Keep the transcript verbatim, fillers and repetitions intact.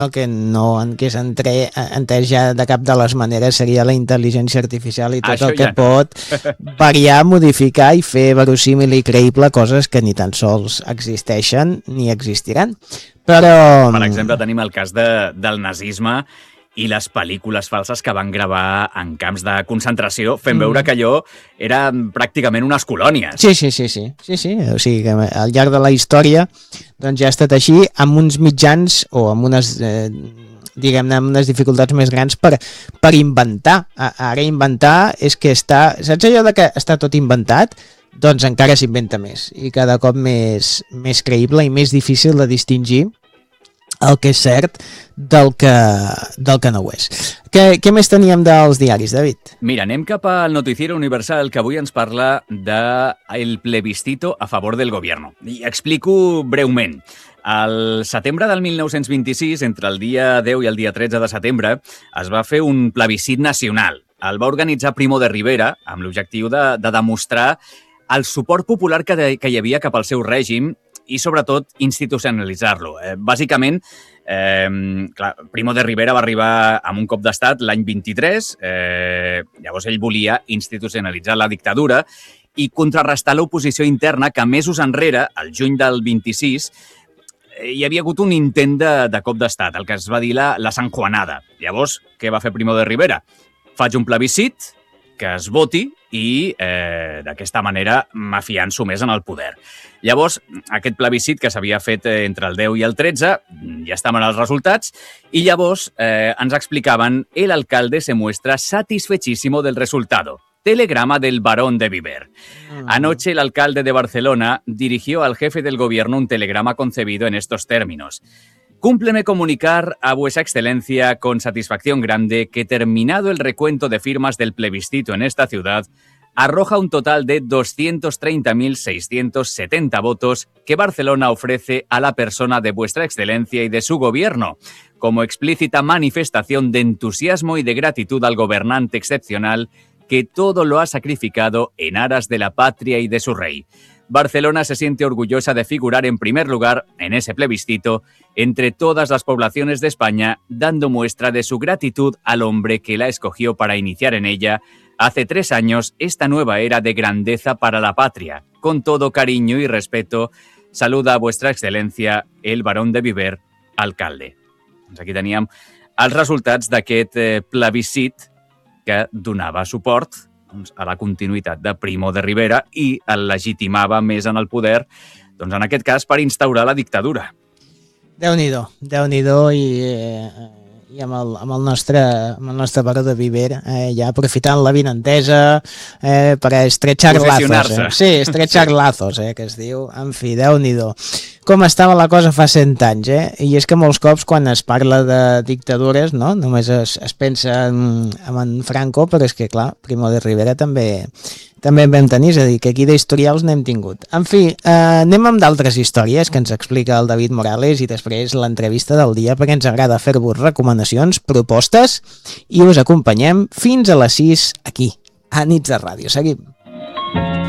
el que no hagués entre, entès ja de cap de les maneres seria la intel·ligència artificial i tot Això el que ja no. pot variar, modificar i fer verossímil i creïble coses que ni tan sols existeixen ni existiran. Però... Per exemple, tenim el cas de, del nazisme i les pel·lícules falses que van gravar en camps de concentració fent Mm. veure que allò eren pràcticament unes colònies. Sí, sí, sí, sí, sí, sí. O sigui que al llarg de la història doncs ja ha estat així, amb uns mitjans o amb unes, eh, diguem-ne, amb unes dificultats més grans per, per inventar. A, ara inventar és que està... Saps allò de que està tot inventat? Doncs encara s'inventa més i cada cop més, més creïble i més difícil de distingir el que és cert del que, del que no ho és. Què, què més teníem dels diaris, David? Mira, anem cap al Noticiero Universal, que avui ens parla del plebiscito a favor del gobierno. I explico breument. Al setembre del mil nou-cents vint-i-sis, entre el dia deu i el dia tretze de setembre, es va fer un plebiscit nacional. El va organitzar Primo de Rivera amb l'objectiu de, de demostrar el suport popular que, de, que hi havia cap al seu règim i, sobretot, institucionalitzar-lo. Eh, bàsicament, eh, clar, Primo de Rivera va arribar amb un cop d'estat l'any vint-i-tres, eh, llavors ell volia institucionalitzar la dictadura i contrarrestar l'oposició interna que mesos enrere, al juny del vint-i-sis, eh, hi havia hagut un intent de, de cop d'estat, el que es va dir la, la Sanjuanada. Llavors, què va fer Primo de Rivera? Faig un plebiscit, que es voti i eh, d'aquesta manera m'afianço més en el poder. Llavors, aquest plebiscit que s'havia fet entre el deu i el tretze, ja estaven els resultats, i llavors eh, ens explicaven el alcalde se muestra satisfechísimo del resultado. Telegrama del Barón de Viver. Anoche el alcalde de Barcelona dirigió al jefe del gobierno un telegrama concebido en estos términos. Cúmpleme comunicar a vuesa excelencia con satisfacción grande que terminado el recuento de firmas del plebiscito en esta ciudad, arroja un total de doscientos treinta mil seiscientos setenta votos que Barcelona ofrece a la persona de vuestra excelencia y de su gobierno, como explícita manifestación de entusiasmo y de gratitud al gobernante excepcional que todo lo ha sacrificado en aras de la patria y de su rey. Barcelona se siente orgullosa de figurar en primer lugar en ese plebiscito entre todas las poblaciones de España, dando muestra de su gratitud al hombre que la escogió para iniciar en ella hace tres años esta nueva era de grandeza para la patria. Con todo cariño y respeto, saluda a vuestra excelencia el Barón de Viver, alcalde. Doncs aquí teníem els resultats d'aquest eh, plebiscit que donava suport doncs, a la continuïtat de Primo de Rivera i el legitimava més en el poder, doncs en aquest cas per instaurar la dictadura. Déu-n'hi-do, Déu-n'hi-do i, eh, i amb, el, amb, el nostre, amb el nostre Baró de Viver eh, ja aprofitant la vinentesa eh, per estrechar lazos. Eh? Sí, estrechar sí. lazos, eh, que es diu. En fi, Déu-n'hi-do. Com estava la cosa fa cent anys, eh? I és que molts cops quan es parla de dictadures, no? Només es, es pensa en, en Franco, però és que, clar, Primo de Rivera també, també en vam tenir, és a dir, que aquí d'historials n'hem tingut. En fi, eh, anem amb d'altres històries que ens explica el David Morales i després l'entrevista del dia, perquè ens agrada fer-vos recomanacions, propostes, i us acompanyem fins a les sis aquí, a Nits de Ràdio. Seguim.